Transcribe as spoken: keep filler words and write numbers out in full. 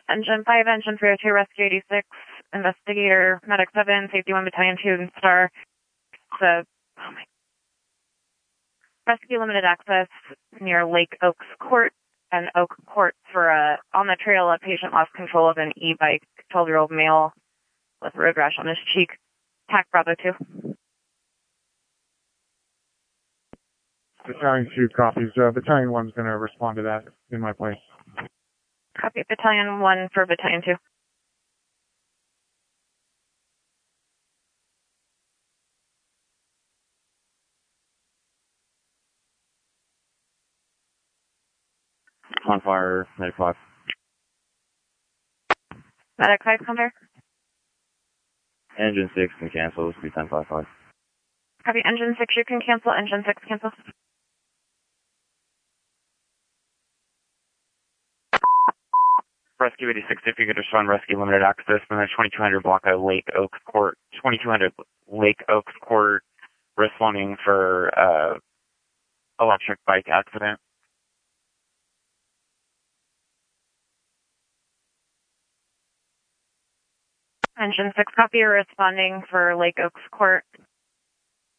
Engine five, Engine three oh two, Rescue eighty-six, Investigator, Medic seven, Safety one, Battalion two, and Star. The, oh my. Rescue limited access near Lake Oaks Court and Oak Court for a, on the trail, a patient lost control of an e-bike, twelve-year-old male with road rash on his cheek. Tac Bravo two. Battalion two copies. Uh, Battalion one's going to respond to that in my place. Copy Battalion one for Battalion two. On fire, Medic five. Medic five, come there. Engine six can cancel. This will be ten five five. Copy Engine six, you can cancel. Engine six, cancel. Rescue eighty-six, if you could respond, rescue limited access from the twenty-two hundred block of Lake Oaks Court, twenty-two hundred Lake Oaks Court, responding for uh, electric bike accident. Engine six, copy, you're responding for Lake Oaks Court.